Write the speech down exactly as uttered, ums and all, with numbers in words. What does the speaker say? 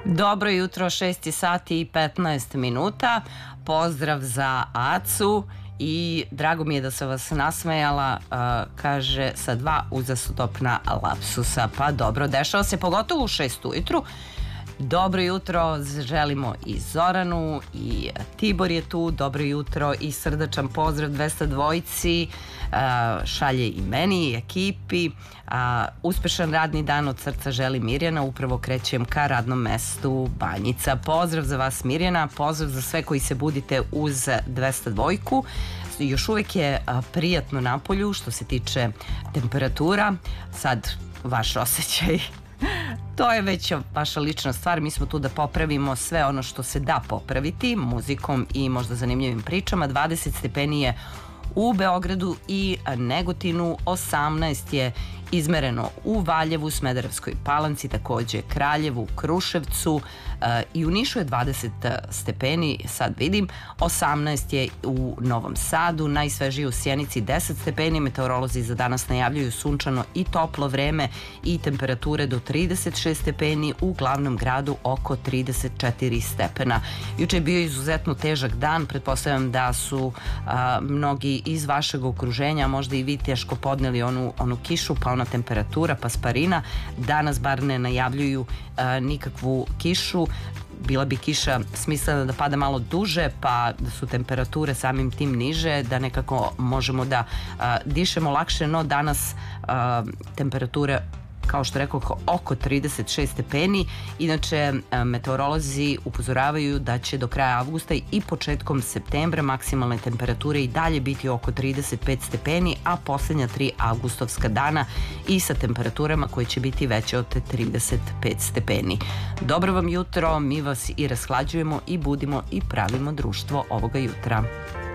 Dobro jutro, šest sati i petnaest minuta. Pozdrav za Acu i drago mi je da sam vas nasmejala, uh, kaže sa dva uzastopna lapsusa. Pa dobro, dešava se pogotovo u šest ujutru. Dobro jutro želimo i Zoranu i Tibor je tu. Dobro jutro i srdačan pozdrav dvesta dvojici, uh, šalje i meni i ekipi. Uh, uspešan radni dan od srca želi Mirjana. Upravo krećem ka radnom mestu Banjica. Pozdrav za vas Mirjana, pozdrav za sve koji se budite uz dvesta dvojku. Još uvijek je uh, prijatno na polju što se tiče temperatura. Sad vaš osjećaj to je već vaša lična stvar. Mi smo tu da popravimo sve ono što se da popraviti muzikom i možda zanimljivim pričama. dvadeset stepeni je u Beogradu i Negotinu, osamnaest je izmereno u Valjevu, Smederevskoj Palanci, takođe Kraljevu, Kruševcu, uh, i u Nišu je dvadeset stepeni, sad vidim, osamnaest je u Novom Sadu, najsvežije u Sjenici deset stepeni, meteorolozi za danas najavljuju sunčano i toplo vreme i temperature do trideset šest stepeni, u glavnom gradu oko trideset četiri stepena. Juče je bio izuzetno težak dan, pretpostavljam da su uh, mnogi iz vašeg okruženja, možda i vi teško podneli onu, onu kišu, pa ona temperatura, pasparina. Danas bar ne najavljuju a, nikakvu kišu. Bila bi kiša smislena da pada malo duže, pa da su temperature samim tim niže, da nekako možemo da a, dišemo lakše, no danas a, temperature, kao što rekao, oko trideset šest stepeni. Inače, meteorolozi upozoravaju da će do kraja avgusta i početkom septembra maksimalne temperature i dalje biti oko trideset pet stepeni, a posljednja tri avgustovska dana i sa temperaturama koje će biti veće od trideset pet stepeni. Dobro vam jutro, mi vas i rashlađujemo i budimo i pravimo društvo ovoga jutra.